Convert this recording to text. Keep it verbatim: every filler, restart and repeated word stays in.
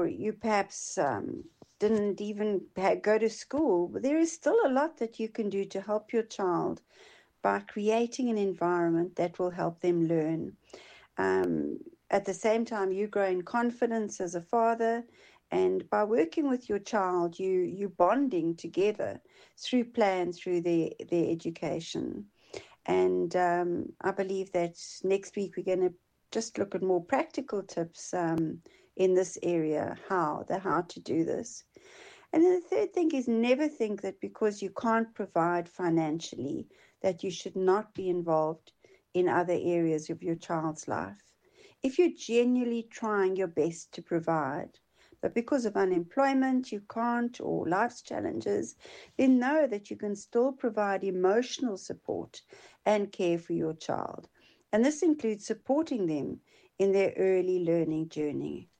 you perhaps um, didn't even ha- go to school, but there is still a lot that you can do to help your child by creating an environment that will help them learn. Um, at the same time, you grow in confidence as a father, and by working with your child, you you bonding together through play and through their their education. And um, I believe that next week we're going to just look at more practical tips um, in this area, how the how to do this. And then the third thing is never think that because you can't provide financially, that you should not be involved in other areas of your child's life. If you're genuinely trying your best to provide, but because of unemployment you can't, or life's challenges, then know that you can still provide emotional support and care for your child. And this includes supporting them in their early learning journey.